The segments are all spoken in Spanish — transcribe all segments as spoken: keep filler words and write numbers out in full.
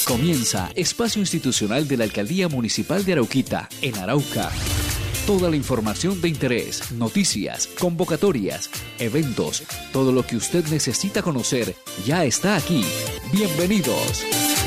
Comienza Espacio Institucional de la Alcaldía Municipal de Arauquita, en Arauca. Toda la información de interés, noticias, convocatorias, eventos, todo lo que usted necesita conocer ya está aquí. Bienvenidos.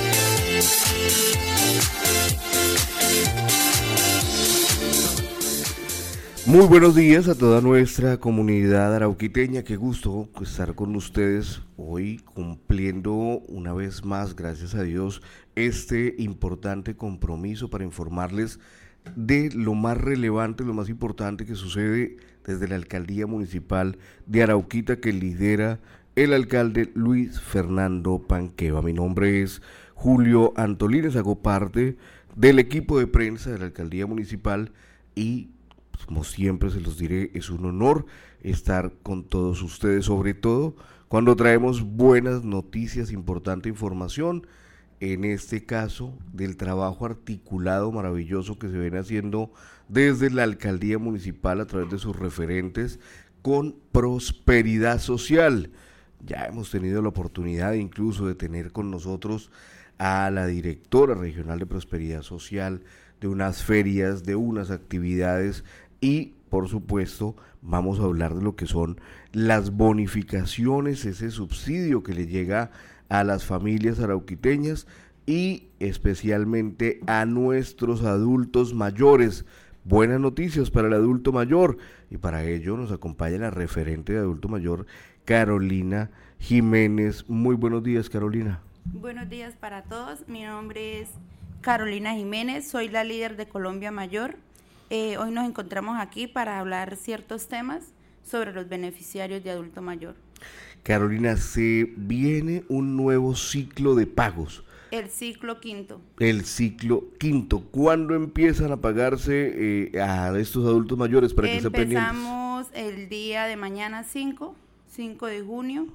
Muy buenos días a toda nuestra comunidad arauquiteña. Qué gusto estar con ustedes hoy cumpliendo una vez más, gracias a Dios, este importante compromiso para informarles de lo más relevante, lo más importante que sucede desde la Alcaldía Municipal de Arauquita, que lidera el alcalde Luis Fernando Panqueva. Mi nombre es Julio Antolines, hago parte del equipo de prensa de la Alcaldía Municipal y, como siempre se los diré, es un honor estar con todos ustedes, sobre todo cuando traemos buenas noticias, importante información, en este caso del trabajo articulado maravilloso que se viene haciendo desde la Alcaldía Municipal a través de sus referentes con Prosperidad Social. Ya hemos tenido la oportunidad incluso de tener con nosotros a la directora regional de Prosperidad Social, de unas ferias, de unas actividades y, por supuesto, vamos a hablar de lo que son las bonificaciones, ese subsidio que le llega a las familias arauquiteñas y especialmente a nuestros adultos mayores. Buenas noticias para el adulto mayor, y para ello nos acompaña la referente de adulto mayor, Carolina Jiménez. Muy buenos días, Carolina. Buenos días para todos, mi nombre es Carolina Jiménez, soy la líder de Colombia Mayor. Eh, hoy nos encontramos aquí para hablar ciertos temas sobre los beneficiarios de adulto mayor. Carolina, se viene un nuevo ciclo de pagos. El ciclo quinto. El ciclo quinto. ¿Cuándo empiezan a pagarse eh, a estos adultos mayores para que estén pendientes? Empezamos el día de mañana cinco, cinco de junio.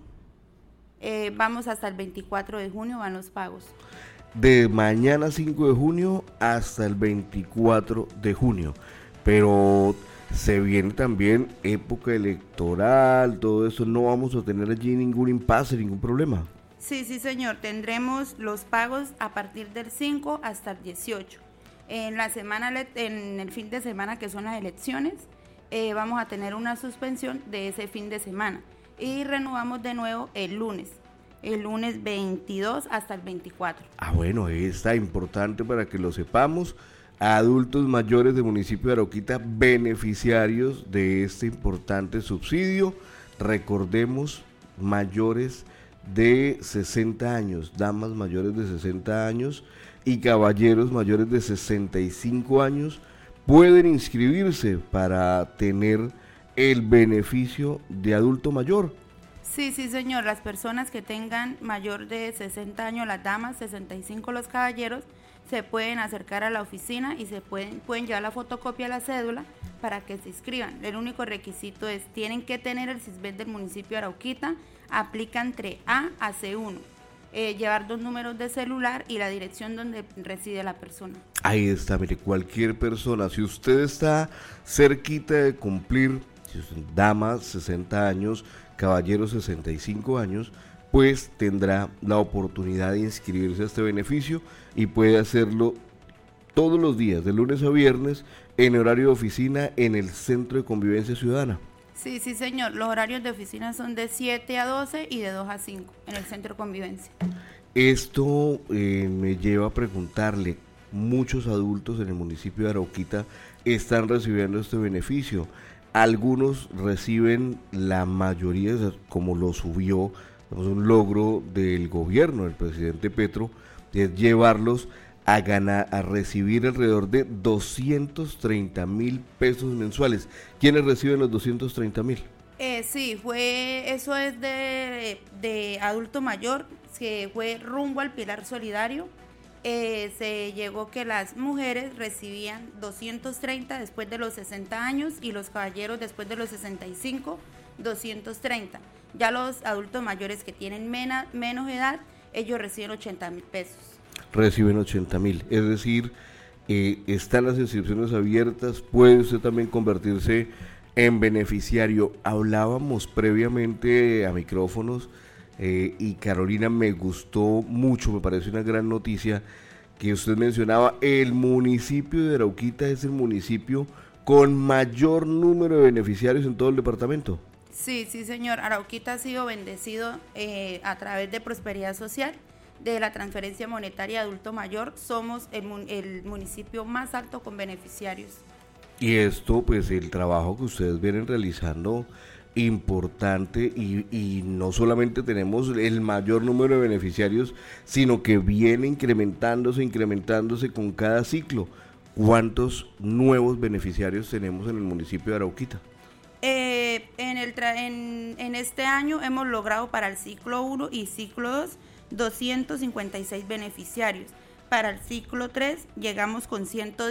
Eh, vamos hasta el veinticuatro de junio, van los pagos. De mañana cinco de junio hasta el veinticuatro de junio. Pero se viene también época electoral, todo eso, no vamos a tener allí ningún impasse, ningún problema. Sí, sí señor, tendremos los pagos a partir del cinco hasta el dieciocho. En la semana, en el fin de semana que son las elecciones, eh, vamos a tener una suspensión de ese fin de semana y renovamos de nuevo el lunes. El lunes veintidós hasta el veinticuatro. Ah, bueno, está importante para que lo sepamos. Adultos mayores del municipio de Arauquita, beneficiarios de este importante subsidio. Recordemos, mayores de sesenta años, damas mayores de sesenta años y caballeros mayores de sesenta y cinco años pueden inscribirse para tener el beneficio de adulto mayor. Sí, sí señor, las personas que tengan mayor de sesenta años, las damas, sesenta y cinco los caballeros, se pueden acercar a la oficina y se pueden, pueden llevar la fotocopia de la cédula para que se inscriban. El único requisito es, tienen que tener el CISBEN del municipio de Arauquita, aplica entre A a C uno, eh, llevar dos números de celular y la dirección donde reside la persona. Ahí está, mire, cualquier persona, si usted está cerquita de cumplir, si usted, dama, sesenta años, caballero, sesenta y cinco años, pues tendrá la oportunidad de inscribirse a este beneficio y puede hacerlo todos los días, de lunes a viernes, en horario de oficina en el Centro de Convivencia Ciudadana. Sí, sí señor, los horarios de oficina son de siete a doce y de dos a cinco en el Centro de Convivencia. Esto eh, me lleva a preguntarle, muchos adultos en el municipio de Arauquita están recibiendo este beneficio. Algunos reciben, la mayoría, como lo subió, un logro del gobierno del presidente Petro, es llevarlos a ganar, a recibir alrededor de doscientos treinta mil pesos mensuales. ¿Quiénes reciben los doscientos treinta mil? Eh, sí, fue, eso es de, de adulto mayor, que fue rumbo al Pilar Solidario. Eh, se llegó que las mujeres recibían doscientos treinta después de los sesenta años y los caballeros después de los sesenta y cinco, doscientos treinta. Ya los adultos mayores que tienen mena, menos edad, ellos reciben ochenta mil pesos. Reciben ochenta mil, es decir, eh, están las inscripciones abiertas, puede usted también convertirse en beneficiario. Hablábamos previamente a micrófonos eh, y Carolina, me gustó mucho, me parece una gran noticia que usted mencionaba, el municipio de Arauquita es el municipio con mayor número de beneficiarios en todo el departamento. Sí, sí señor, Arauquita ha sido bendecido eh, a través de Prosperidad Social, de la transferencia monetaria adulto mayor, somos el, el municipio más alto con beneficiarios. Y esto, pues el trabajo que ustedes vienen realizando, importante, y, y no solamente tenemos el mayor número de beneficiarios, sino que viene incrementándose, incrementándose con cada ciclo. ¿Cuántos nuevos beneficiarios tenemos en el municipio de Arauquita? Eh, en, el tra en, en este año hemos logrado para el ciclo uno y ciclo dos doscientos cincuenta y seis beneficiarios. Para el ciclo tres llegamos con ciento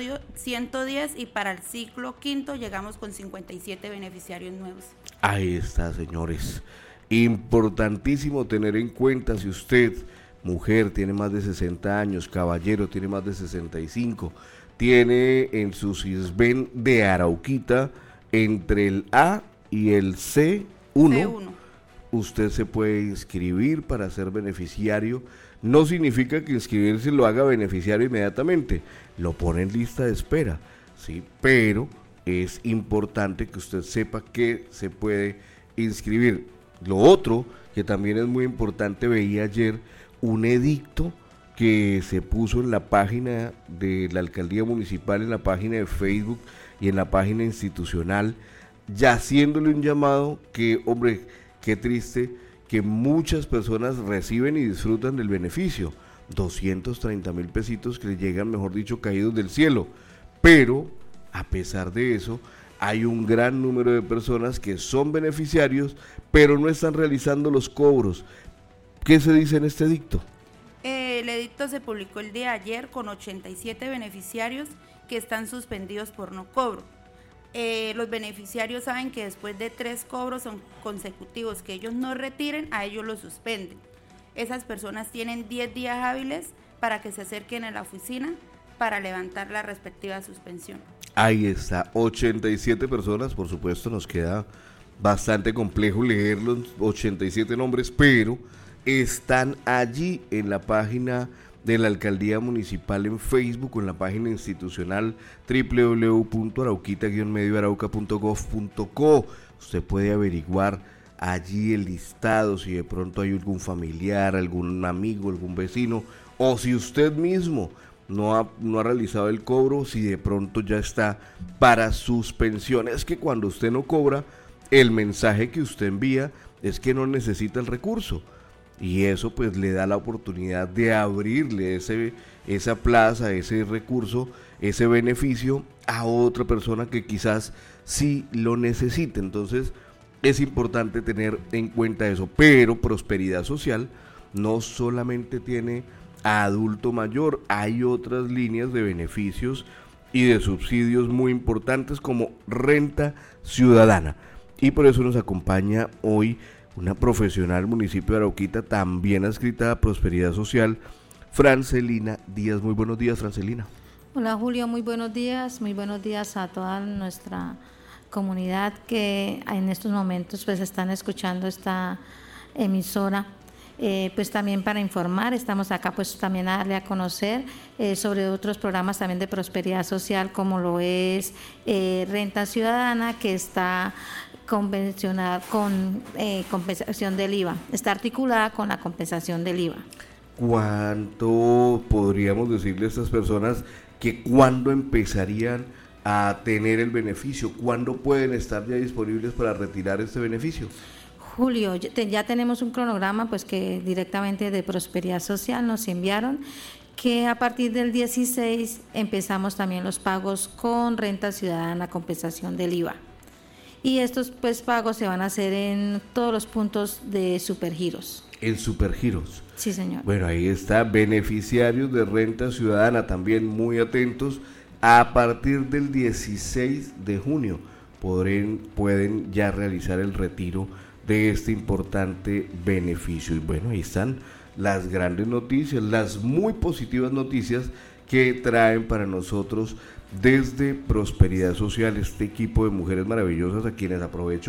diez y para el ciclo quinto llegamos con cincuenta y siete beneficiarios nuevos. Ahí está, señores. Importantísimo tener en cuenta, si usted, mujer, tiene más de sesenta años, caballero, tiene más de sesenta y cinco, tiene en su SISBEN de Arauquita entre el A y el C uno, C uno, usted se puede inscribir para ser beneficiario. No significa que inscribirse lo haga beneficiario inmediatamente, lo pone en lista de espera, ¿sí? Pero es importante que usted sepa que se puede inscribir. Lo otro, que también es muy importante, veía ayer un edicto que se puso en la página de la Alcaldía Municipal, en la página de Facebook y en la página institucional, ya haciéndole un llamado que, hombre, qué triste, que muchas personas reciben y disfrutan del beneficio, doscientos treinta mil pesitos que le llegan, mejor dicho, caídos del cielo, pero a pesar de eso, hay un gran número de personas que son beneficiarios, pero no están realizando los cobros. ¿Qué se dice en este edicto? Eh, el edicto se publicó el día de ayer con ochenta y siete beneficiarios que están suspendidos por no cobro. Eh, los beneficiarios saben que después de tres cobros son consecutivos que ellos no retiren, a ellos los suspenden. Esas personas tienen diez días hábiles para que se acerquen a la oficina para levantar la respectiva suspensión. Ahí está, ochenta y siete personas, por supuesto nos queda bastante complejo leer los ochenta y siete nombres, pero están allí en la página de la Alcaldía Municipal en Facebook o en la página institucional doble u doble u doble u punto arauquita guion medio arauca punto gov punto co. Usted puede averiguar allí el listado, si de pronto hay algún familiar, algún amigo, algún vecino, o si usted mismo no ha, no ha realizado el cobro, si de pronto ya está para suspensión. Es que cuando usted no cobra, el mensaje que usted envía es que no necesita el recurso. Y eso pues le da la oportunidad de abrirle ese, esa plaza, ese recurso, ese beneficio a otra persona que quizás sí lo necesite. Entonces es importante tener en cuenta eso. Pero Prosperidad Social no solamente tiene a adulto mayor, hay otras líneas de beneficios y de subsidios muy importantes como Renta Ciudadana. Y por eso nos acompaña hoy una profesional municipio de Arauquita, también adscrita a Prosperidad Social, Francelina Díaz. Muy buenos días, Francelina. Hola, Julio, muy buenos días, muy buenos días a toda nuestra comunidad que en estos momentos pues están escuchando esta emisora. Eh, pues también para informar, estamos acá pues también a darle a conocer eh, sobre otros programas también de prosperidad social, como lo es eh, Renta Ciudadana, que está convencionada con eh, compensación del I V A, está articulada con la compensación del I V A. ¿Cuánto podríamos decirle a estas personas que cuándo empezarían a tener el beneficio? ¿Cuándo pueden estar ya disponibles para retirar este beneficio? Julio, ya tenemos un cronograma pues que directamente de Prosperidad Social nos enviaron, que a partir del dieciséis empezamos también los pagos con Renta Ciudadana, compensación del I V A. Y estos pues pagos se van a hacer en todos los puntos de Supergiros. En Supergiros. Sí, señor. Bueno, ahí está, beneficiarios de Renta Ciudadana, también muy atentos. A partir del dieciséis de junio podrán, pueden ya realizar el retiro de este importante beneficio. Y bueno, ahí están las grandes noticias, las muy positivas noticias que traen para nosotros desde Prosperidad Social, este equipo de mujeres maravillosas a quienes aprovecho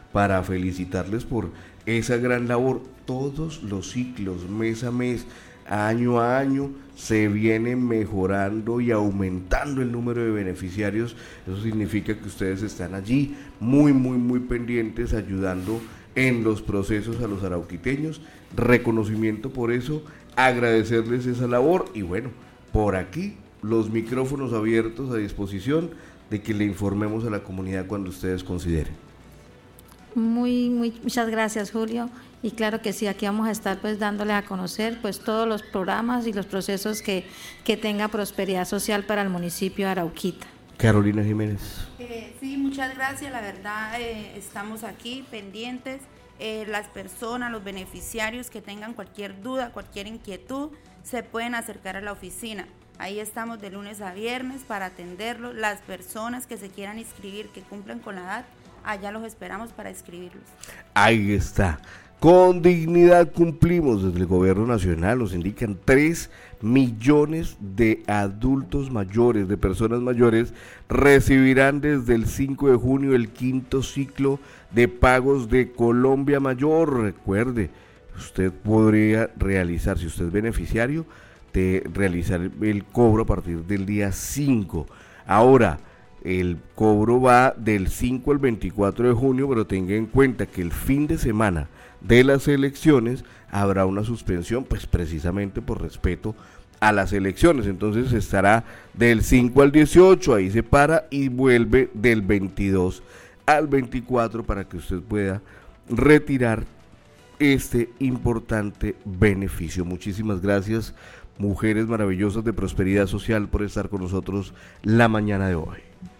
para felicitarles por esa gran labor. Todos los ciclos, mes a mes, año a año, se viene mejorando y aumentando el número de beneficiarios. Eso significa que ustedes están allí muy, muy, muy pendientes, ayudando en los procesos a los arauquiteños. Reconocimiento por eso, agradecerles esa labor y bueno, por aquí los micrófonos abiertos a disposición de que le informemos a la comunidad cuando ustedes consideren. Muy, muy, muchas gracias, Julio. Y claro que sí, aquí vamos a estar pues dándole a conocer pues todos los programas y los procesos que, que tenga Prosperidad Social para el municipio de Arauquita. Carolina Jiménez. Eh, sí, muchas gracias, la verdad eh, estamos aquí pendientes. Eh, las personas, los beneficiarios que tengan cualquier duda, cualquier inquietud, se pueden acercar a la oficina. Ahí estamos de lunes a viernes para atenderlos. Las personas que se quieran inscribir, que cumplan con la edad, allá los esperamos para inscribirlos. Ahí está. Con dignidad cumplimos. Desde el gobierno nacional nos indican tres millones de adultos mayores, de personas mayores, recibirán desde el cinco de junio el quinto ciclo de pagos de Colombia Mayor. Recuerde, usted podría realizar, si usted es beneficiario, de realizar el cobro a partir del día cinco. Ahora, el cobro va del cinco al veinticuatro de junio, pero tenga en cuenta que el fin de semana de las elecciones habrá una suspensión, pues precisamente por respeto a las elecciones. Entonces estará del cinco al dieciocho, ahí se para y vuelve del veintidós al veinticuatro para que usted pueda retirar este importante beneficio. Muchísimas gracias, mujeres maravillosas de Prosperidad Social, por estar con nosotros la mañana de hoy.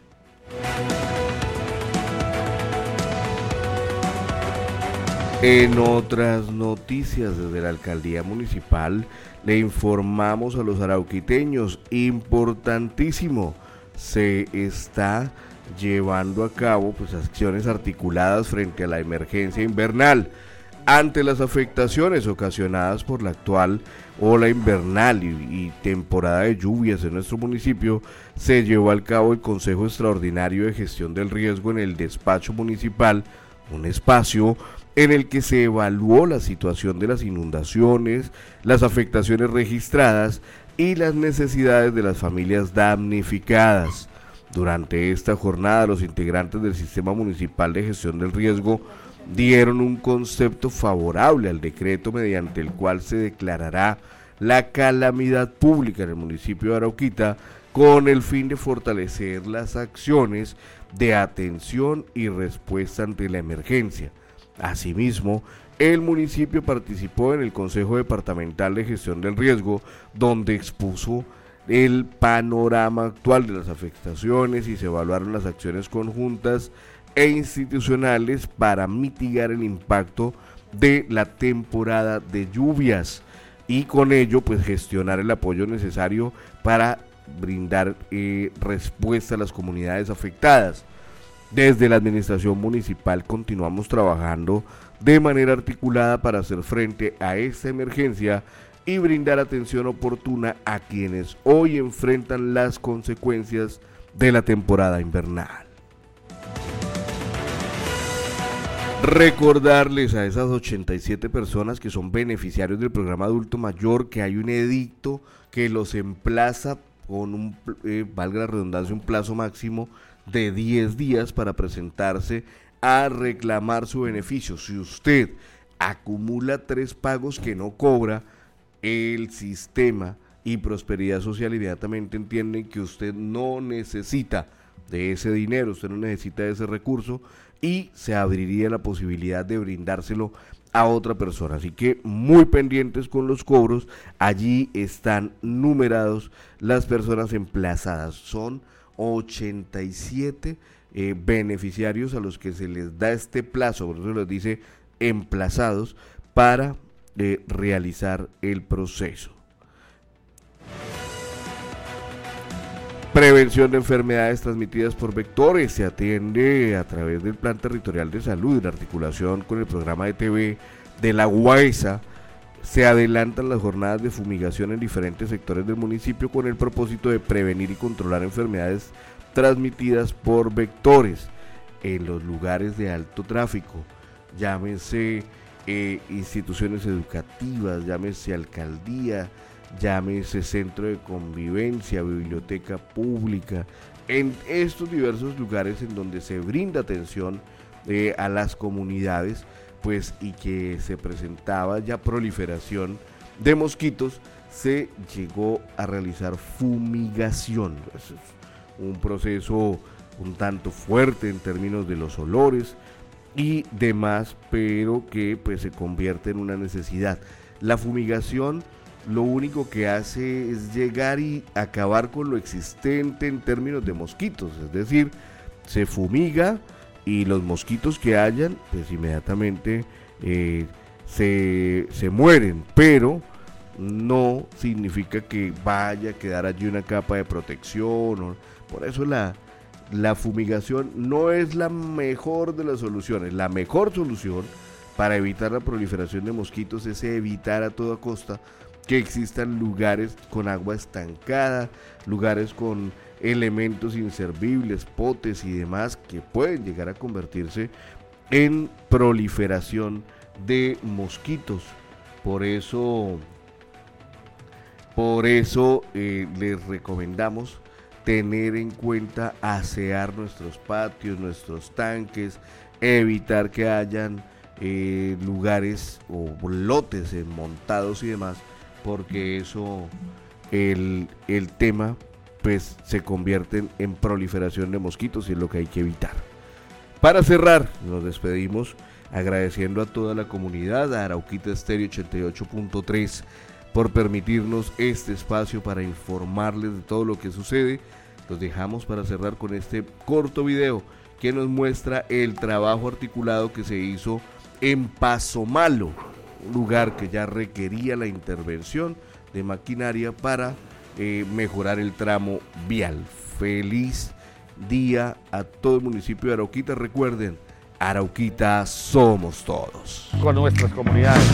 En otras noticias, desde la Alcaldía Municipal le informamos a los arauquiteños, importantísimo, se está llevando a cabo pues acciones articuladas frente a la emergencia invernal. Ante las afectaciones ocasionadas por la actual ola invernal y, y temporada de lluvias en nuestro municipio, se llevó a cabo el Consejo Extraordinario de Gestión del Riesgo en el Despacho Municipal, un espacio en el que se evaluó la situación de las inundaciones, las afectaciones registradas y las necesidades de las familias damnificadas. Durante esta jornada, los integrantes del Sistema Municipal de Gestión del Riesgo dieron un concepto favorable al decreto mediante el cual se declarará la calamidad pública en el municipio de Arauquita, con el fin de fortalecer las acciones de atención y respuesta ante la emergencia. Asimismo, el municipio participó en el Consejo Departamental de Gestión del Riesgo, donde expuso el panorama actual de las afectaciones y se evaluaron las acciones conjuntas e institucionales para mitigar el impacto de la temporada de lluvias y con ello pues gestionar el apoyo necesario para brindar eh, respuesta a las comunidades afectadas. Desde la administración municipal continuamos trabajando de manera articulada para hacer frente a esta emergencia y brindar atención oportuna a quienes hoy enfrentan las consecuencias de la temporada invernal. Recordarles a esas ochenta y siete personas que son beneficiarios del programa Adulto Mayor que hay un edicto que los emplaza con un, eh, valga la redundancia, un plazo máximo de diez días para presentarse a reclamar su beneficio. Si usted acumula tres pagos que no cobra, el sistema y Prosperidad Social inmediatamente entienden que usted no necesita de ese dinero, usted no necesita de ese recurso y se abriría la posibilidad de brindárselo a otra persona. Así que muy pendientes con los cobros, allí están numerados las personas emplazadas. Son ochenta y siete eh, beneficiarios a los que se les da este plazo, por eso les dice emplazados, para eh, realizar el proceso. Prevención de enfermedades transmitidas por vectores se atiende a través del Plan Territorial de Salud en articulación con el programa de T V de la UAESA. Se adelantan las jornadas de fumigación en diferentes sectores del municipio con el propósito de prevenir y controlar enfermedades transmitidas por vectores. en los lugares de alto tráfico, llámese eh, instituciones educativas, llámese alcaldía, llámese centro de convivencia, biblioteca pública, en estos diversos lugares en donde se brinda atención eh, a las comunidades, pues, y que se presentaba ya proliferación de mosquitos, se llegó a realizar fumigación. Es un proceso un tanto fuerte en términos de los olores y demás, pero que pues se convierte en una necesidad. La fumigación lo único que hace es llegar y acabar con lo existente en términos de mosquitos, es decir, se fumiga y los mosquitos que hayan, pues inmediatamente eh, se, se mueren, pero no significa que vaya a quedar allí una capa de protección, o, por eso la, la fumigación no es la mejor de las soluciones. La mejor solución para evitar la proliferación de mosquitos es evitar a toda costa que existan lugares con agua estancada, lugares con elementos inservibles, potes y demás que pueden llegar a convertirse en proliferación de mosquitos. Por eso, por eso eh, les recomendamos tener en cuenta asear nuestros patios, nuestros tanques, evitar que hayan eh, lugares o lotes montados y demás, porque eso, el, el tema, pues se convierten en proliferación de mosquitos y es lo que hay que evitar. Para cerrar, nos despedimos agradeciendo a toda la comunidad, a Arauquita Estéreo ochenta y ocho punto tres, por permitirnos este espacio para informarles de todo lo que sucede. Los dejamos para cerrar con este corto video que nos muestra el trabajo articulado que se hizo en Paso Malo, un lugar que ya requería la intervención de maquinaria para eh, mejorar el tramo vial. Feliz día a todo el municipio de Arauquita. Recuerden, Arauquita somos todos. Con nuestras comunidades.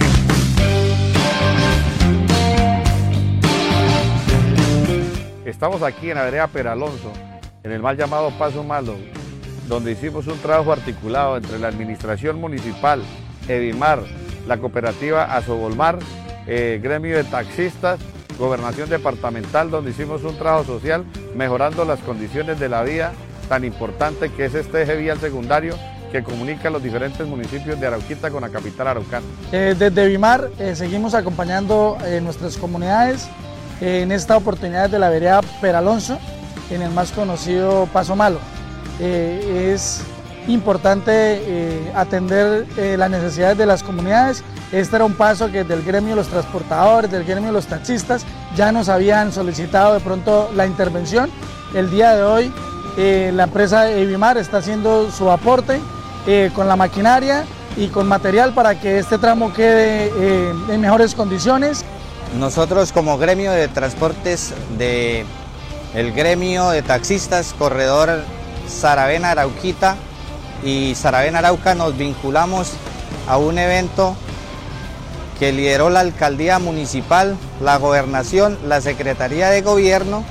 Estamos aquí en la vereda Peralonso, en el mal llamado Paso Malo, donde hicimos un trabajo articulado entre la administración municipal, Edimar, la cooperativa Asobolmar, eh, gremio de taxistas, gobernación departamental, donde hicimos un trabajo social mejorando las condiciones de la vía tan importante que es este eje vial secundario que comunica los diferentes municipios de Arauquita con la capital araucana. Eh, desde Edimar eh, seguimos acompañando eh, nuestras comunidades eh, en esta oportunidad de la vereda Peralonso, en el más conocido Paso Malo. Eh, es importante eh, atender eh, las necesidades de las comunidades. Este era un paso que del gremio de los transportadores, del gremio de los taxistas, ya nos habían solicitado de pronto la intervención. El día de hoy eh, la empresa Edimar está haciendo su aporte eh, con la maquinaria y con material para que este tramo quede eh, en mejores condiciones. Nosotros como gremio de transportes de el gremio de taxistas Corredor Saravena Arauquita y Saravena Arauca nos vinculamos a un evento que lideró la alcaldía municipal, la gobernación, la secretaría de gobierno,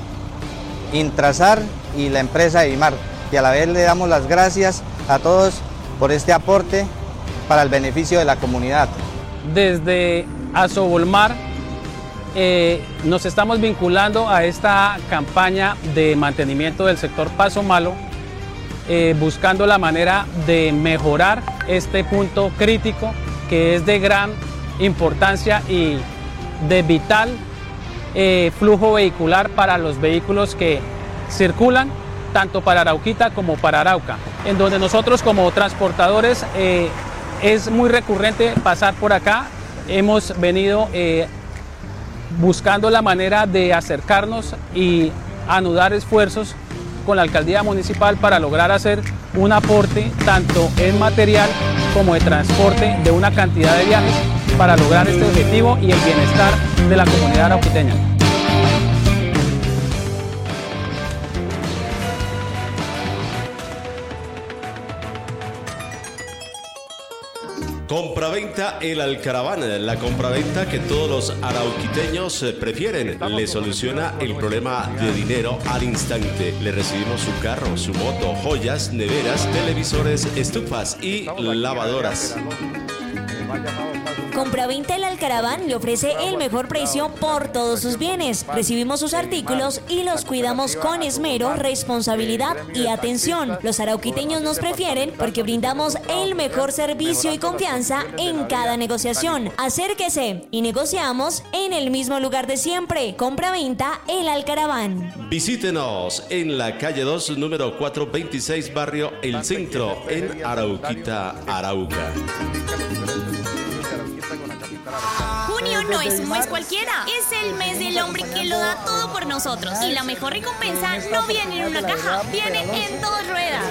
Intrasar y la empresa Edimar, y a la vez le damos las gracias a todos por este aporte para el beneficio de la comunidad. Desde Asobolmar eh, nos estamos vinculando a esta campaña de mantenimiento del sector Paso Malo, eh, buscando la manera de mejorar este punto crítico que es de gran importancia y de vital eh, flujo vehicular para los vehículos que circulan tanto para Arauquita como para Arauca, en donde nosotros como transportadores eh, es muy recurrente pasar por acá. Hemos venido eh, buscando la manera de acercarnos y anudar esfuerzos con la alcaldía municipal para lograr hacer un aporte tanto en material como de transporte de una cantidad de viajes para lograr este objetivo y el bienestar de la comunidad arauquiteña. Compraventa El Alcaraván, la compraventa que todos los arauquiteños prefieren. Le soluciona el problema de dinero al instante. Le recibimos su carro, su moto, joyas, neveras, televisores, estufas y lavadoras. Compraventa El Alcaraván le ofrece el mejor precio por todos sus bienes. Recibimos sus artículos y los cuidamos con esmero, responsabilidad y atención. Los arauquiteños nos prefieren porque brindamos el mejor servicio y confianza en cada negociación. Acérquese y negociamos en el mismo lugar de siempre. Compraventa El Alcaraván. Visítenos en la calle dos, número cuatrocientos veintiséis, barrio El Centro, en Arauquita, Arauca. Junio no es un mes cualquiera, es el mes del hombre que lo da todo por nosotros. Y la mejor recompensa no viene en una caja, viene en dos ruedas.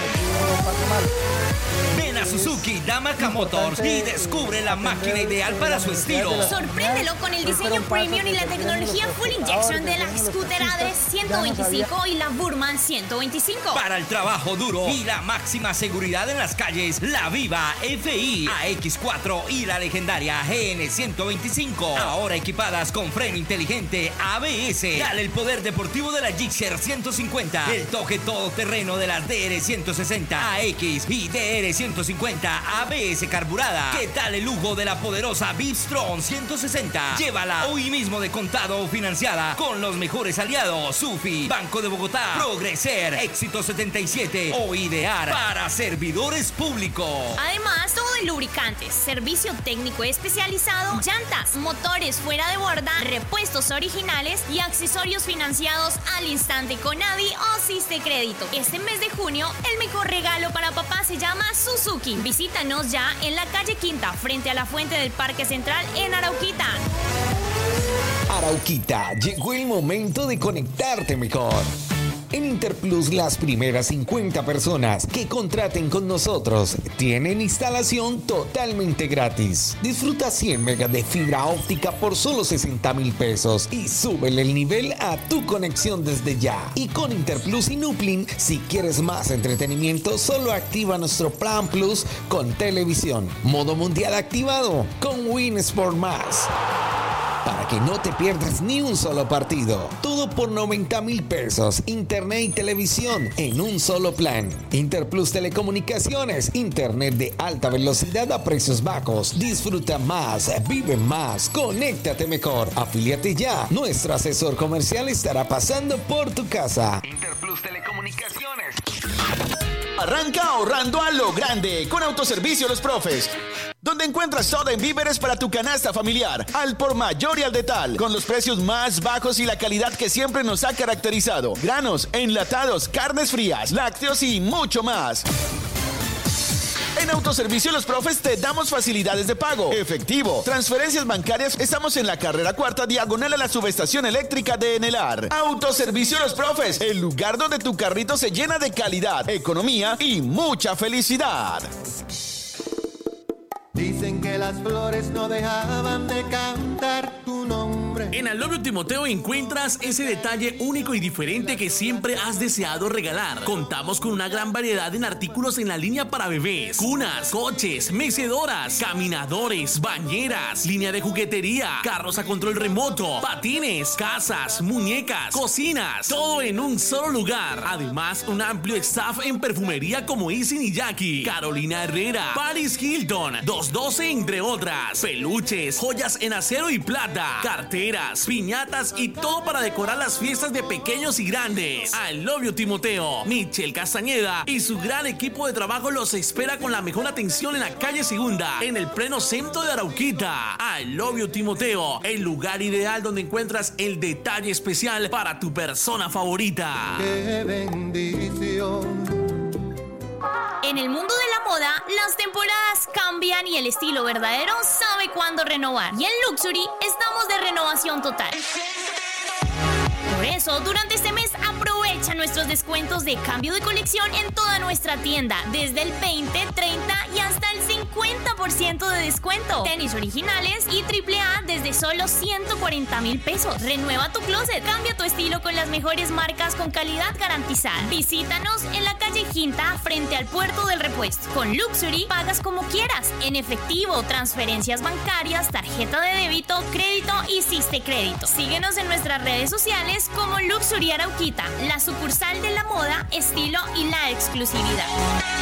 Ven a Suzuki Damaca Motors y descubre la máquina ideal para su estilo. Sorpréndelo con el diseño premium y la tecnología full injection de la Scooter A D ciento veinticinco y la Burman ciento veinticinco. Para el trabajo duro y la máxima seguridad en las calles, la Viva F I A X cuatro y la legendaria G N ciento veinticinco. Ahora equipadas con freno inteligente A B S. Dale el poder deportivo de la Gixxer ciento cincuenta, el toque todoterreno de las D R ciento sesenta A X y D R ciento cincuenta A B S carburada. ¿Qué tal el lujo de la poderosa Bivstron ciento sesenta? Llévala hoy mismo de contado o financiada con los mejores aliados: Sufi, Banco de Bogotá, Progreser, Éxito setenta y siete o Idear para servidores públicos. Además, todo en lubricantes, servicio técnico especializado, llantas, motores fuera de borda, repuestos originales y accesorios financiados al instante con A D I o Siste Crédito. Este mes de junio, el mejor regalo para papá se llama Suzuki. Visítanos ya en la calle Quinta, frente a la fuente del Parque Central en Arauquita. Arauquita, llegó el momento de conectarte mejor. En Interplus, las primeras cincuenta personas que contraten con nosotros tienen instalación totalmente gratis. Disfruta cien megas de fibra óptica por solo sesenta mil pesos y súbele el nivel a tu conexión desde ya. Y con Interplus y Nuplin, si quieres más entretenimiento, solo activa nuestro Plan Plus con televisión. Modo mundial activado con Win Sport Más. Para que no te pierdas ni un solo partido. Todo por noventa mil pesos. Internet y televisión en un solo plan. Interplus Telecomunicaciones. Internet de alta velocidad a precios bajos. Disfruta más. Vive más. Conéctate mejor. Afíliate ya. Nuestro asesor comercial estará pasando por tu casa. Interplus Telecomunicaciones. Arranca ahorrando a lo grande con Autoservicio Los Profes, donde encuentras todo en víveres para tu canasta familiar, al por mayor y al detal, con los precios más bajos y la calidad que siempre nos ha caracterizado. Granos, enlatados, carnes frías, lácteos y mucho más. En Autoservicio Los Profes te damos facilidades de pago, efectivo, transferencias bancarias. Estamos en la carrera cuarta, diagonal a la subestación eléctrica de Enelar. Autoservicio Los Profes, el lugar donde tu carrito se llena de calidad, economía y mucha felicidad. Dicen que las flores no dejaban de cantar tu nombre. En Alobio Timoteo encuentras ese detalle único y diferente que siempre has deseado regalar. Contamos con una gran variedad en artículos en la línea para bebés: cunas, coches, mecedoras, caminadores, bañeras, línea de juguetería, carros a control remoto, patines, casas, muñecas, cocinas, todo en un solo lugar. Además, un amplio staff en perfumería como Easy Niyaki, Carolina Herrera, Paris Hilton, dos doce, entre otras. Peluches, joyas en acero y plata, carteras, piñatas y todo para decorar las fiestas de pequeños y grandes. Alobio Timoteo, Michelle Castañeda y su gran equipo de trabajo los espera con la mejor atención en la calle Segunda, en el pleno centro de Arauquita. Alobio Timoteo, el lugar ideal donde encuentras el detalle especial para tu persona favorita. ¡Qué bendición! En el mundo de la moda, las temporadas cambian y el estilo verdadero sabe cuándo renovar. Y en Luxury estamos de renovación total. Por eso, durante este mes aprovecha Aprovecha nuestros descuentos de cambio de colección en toda nuestra tienda, desde el veinte, treinta y hasta el cincuenta por ciento de descuento. Tenis originales y triple A desde solo ciento cuarenta mil pesos. Renueva tu closet, cambia tu estilo con las mejores marcas con calidad garantizada. Visítanos en la calle Quinta frente al Puerto del Repuesto. Con Luxury pagas como quieras, en efectivo, transferencias bancarias, tarjeta de débito, crédito y Siste Crédito. Síguenos en nuestras redes sociales como Luxury Arauquita, la sucursal de la moda, estilo y la exclusividad.